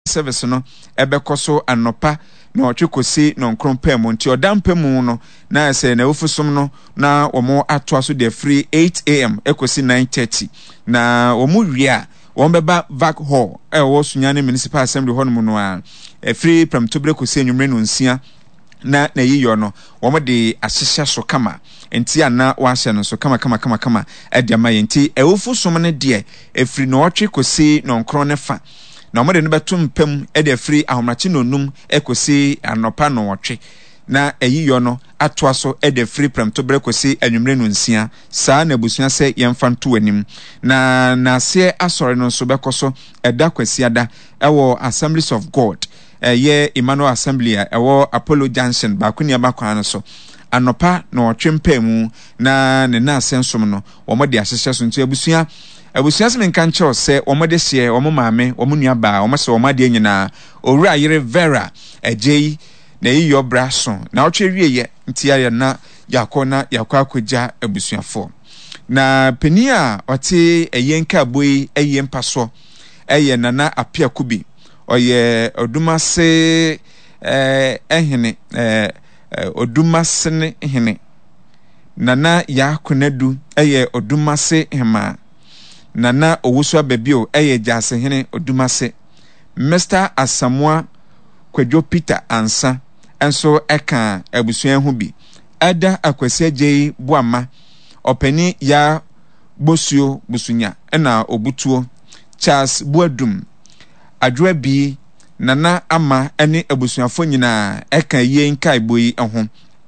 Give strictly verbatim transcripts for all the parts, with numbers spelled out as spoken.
service no ebekoso anopa na otwekosi no nkrompam nti odampam no na se na ofusom no na omo atoa so de free eight a m ekosi nine thirty na omo wia wombeba vac hall e wo Sunyane municipal assembly hɔ no no a free from tobre kosi enwumre no nsia na na yiyo no womo de ahyehya so kama enti ana wahye no so kama kama kama kama ade ma yenti e ofusom ne de efri no otwe kosi no nkron ne fa na mo de no beto mpam e de free ahomachi no num ekosi anopa no wotwe na eyiyo no atoa so e de free pram to brekosi anwumre no nsia saa na busua se yemfa nto anim na na se asore no so bekoso eda kwasi ada ewo Assemblies of God eye Emmanuel Assembly ewo Apollo Junction ba kunia ba kwan so anopa no wotwe mpamu na ne na asensom no wo mo de ahyehye so nto abusua abusua se menka nche se wo mo de hye wo mo maame wo mo nua ba wo mo se wo ma de nyina owura yire Vera ejei na yiyo braso na otwe wieye ntia ya na yakona yakwa akogya abusuafo na penia ote eyenka boyi eyempa eye nana apia kubi oye odumase eh ehene eh odumase ne ehene nana yakonadu eye odumase hema nana owusu ababio eye jase hene odumase Mister Asamoah Kwadwo Peter Ansa enso eka abusua hu bi ada akwasi agye boama opani ya bosuo busunya ena obutuo Charles Buadum adwa bi nana ama ene abusuafo nyina eka ye nkai boyi ho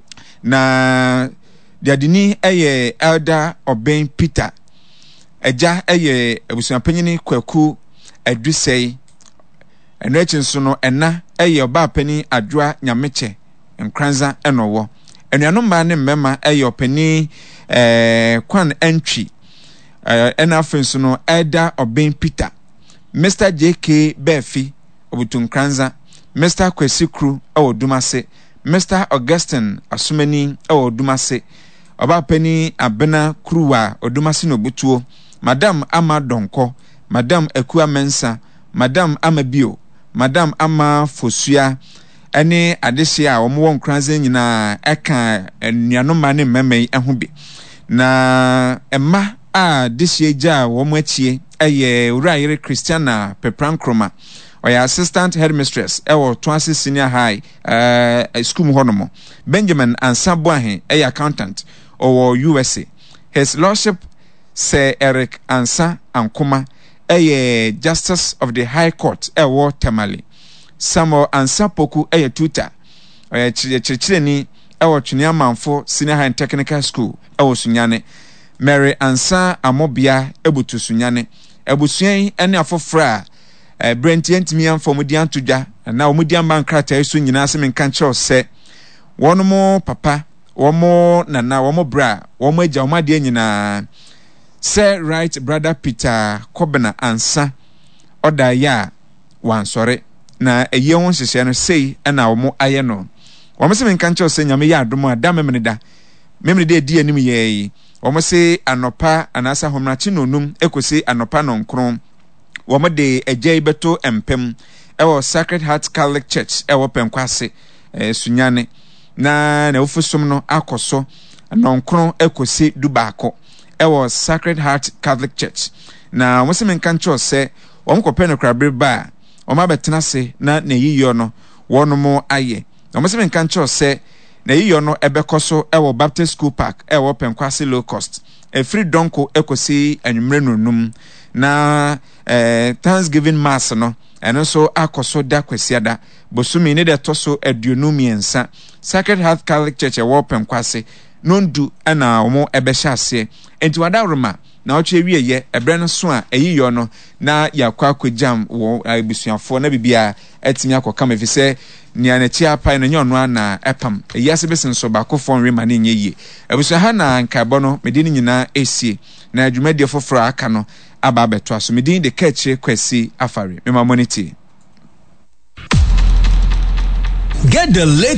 na diadini eye elder Oben Peter eja eye abusuapanyini Kwaku Adusei eno echinso no ena eye oba pani adwa nyameche nkranza enowo enuano ma ne mmema eye opani eh kwan entry eh ena afenso no elder Oben Peter Mister J K Befi obutun nkranza Mister Kwesikru ewo Dumase Mister Augustine Asumani ewo Dumase oba pani Abena Kruwa Odumase no butuo Madam Ama Donko Madam Ekua Mensa Madam Amabio Madam Ama Fosua ene adehye a omo nkranze nyina eka nuano ma ne mmemme ehu bi na emma a dehye ja omo achie eye Urayire Christiana Peprankroma oya assistant headmistress ewo Twansi Senior High uh, school honomo Benjamin Ansaboahe eye accountant owo U S A His Lordship Sir Eric Ansa Ankoma eye Justice of the High Court ewo Tamale Samuel Ansapoku eye tutor eye chirechireni ewo Twenia Manfo Senior High and Technical School ewo Sunyane Mary Ansa Amobia ebutu Sunyane ebusuan ene afofra eh Brenti entimi amfo mudi antudwa na omudi amba nkrata esu nyina se menka nche se wono papa womo nana womo bra womo agya womo ade nyina Sir Right Brother Peter Kobena Ansa oda ya wansore na eye won hyehyɛ no sei na womo aye no womo se menka nche se nyame ya adom ada memneda memneda edi anim ye womo se anopa anasa homrachi no num ekosi anopa no nkron womo de agye beto empem ewo Sacred Heart Catholic Church ewo Penkwase eh, Sunyane na na ofusom no akoso no nkron ekosi dubako ewo Sacred Heart Catholic Church na womo se menka nche se womo kopɛ no krabe ba womo abetena se na na yiyo no wono mo aye womo se menka nche se na yiyo no ebekoso ewo Baptist School Park ewo Penkwase Low Cost e free donko ekosi anwumre no num na eh Thanksgiving Mass no eno so akoso da kwasiada bosumi ne de toso aduonu miensa Sacred Heart Catholic Church ewo Penkwase nondu ana omo ebehya ase enti wadaroma na oche wieye ebre no so a eyiyo no na yakwa akojam wo abusuafo na bibia etimi akoka mefise nia na chi apa na nyono na epam eyase besenso ba ko fon rema na nyeye abusua ha na nkabo no medini nyina esie na adwumade foforo aka no aba beto aso medini de kache kwasi afare mema monity. Get the latest